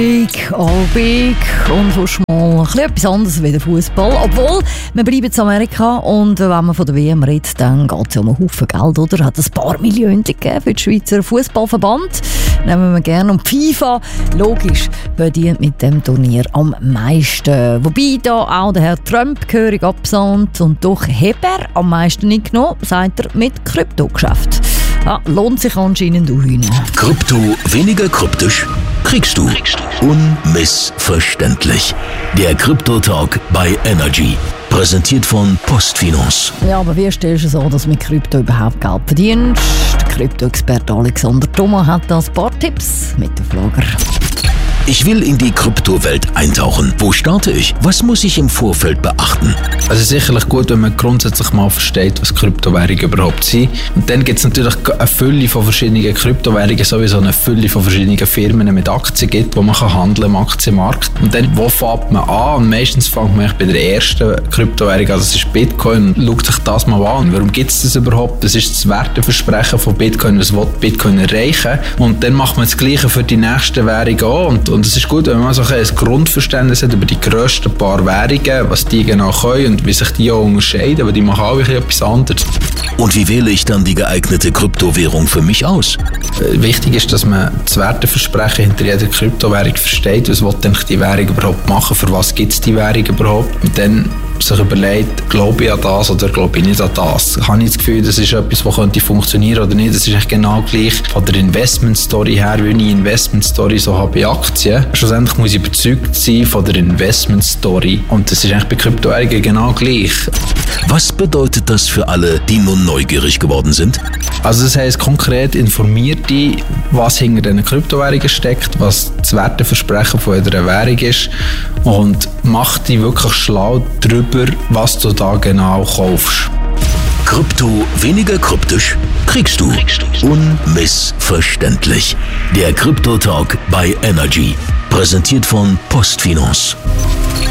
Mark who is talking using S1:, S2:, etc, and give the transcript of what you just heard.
S1: All big und sonst mal etwas anderes wie der Fußball. Obwohl, wir bleiben in Amerika und wenn man von der WM redet, dann geht es ja um einen Haufen Geld, oder? Hat ein paar Millionen gegeben für den Schweizer Fußballverband. Nehmen wir gerne. Und FIFA, logisch, verdient mit dem Turnier am meisten. Wobei da auch der Herr Trump gehörig absandt und doch hat er am meisten nicht genommen, sagt er, mit Kryptogeschäft. Ja, lohnt sich anscheinend auch hin.
S2: Krypto weniger kryptisch? Kriegst du. Unmissverständlich. Der Krypto-Talk bei Energy. Präsentiert von Postfinance.
S1: Ja, aber wie stellst du es an, dass du mit Krypto überhaupt Geld verdienst? Der Krypto-Experte Alexander Thoma hat da ein paar Tipps mit dem Flagger.
S2: Ich will in die Kryptowelt eintauchen. Wo starte ich? Was muss ich im Vorfeld beachten?
S3: Also sicherlich gut, wenn man grundsätzlich mal versteht, was Kryptowährungen überhaupt sind. Und dann gibt es natürlich eine Fülle von verschiedenen Kryptowährungen, sowieso eine Fülle von verschiedenen Firmen mit Aktien gibt, wo man handeln kann im Aktienmarkt. Und dann, wo fängt man an? Und meistens fängt man bei der ersten Kryptowährung an, das ist Bitcoin, und schaut sich das mal an. Warum gibt es das überhaupt? Das ist das Werteversprechen von Bitcoin, was will Bitcoin erreichen. Und dann macht man das Gleiche für die nächste Währung an. Und es ist gut, wenn man so ein Grundverständnis hat über die grössten paar Währungen, was die genau können und wie sich die auch unterscheiden, aber die machen auch etwas anderes.
S2: Und wie wähle ich dann die geeignete Kryptowährung für mich aus?
S3: Wichtig ist, dass man das Werteversprechen hinter jeder Kryptowährung versteht. Was will denn die Währung überhaupt machen? Für was gibt es die Währung überhaupt? Und dann sich überlegt, glaube ich an das oder glaube ich nicht an das? Habe ich das Gefühl, das ist etwas, das könnte funktionieren oder nicht? Das ist eigentlich genau gleich von der Investment-Story her, wie ich Investment-Story so habe bei Aktien. Schlussendlich muss ich überzeugt sein von der Investment-Story. Und das ist eigentlich bei Kryptowährungen genau gleich.
S2: Was bedeutet das für alle, die nun neugierig geworden sind?
S3: Also das heisst konkret, informiert dich, was hinter diesen Kryptowährungen steckt, was das Werteversprechen von jeder Währung ist und mach dich wirklich schlau darüber, was du da genau kaufst.
S2: Krypto weniger kryptisch? Kriegst du. Unmissverständlich. Der Krypto-Talk bei Energy. Präsentiert von Postfinance.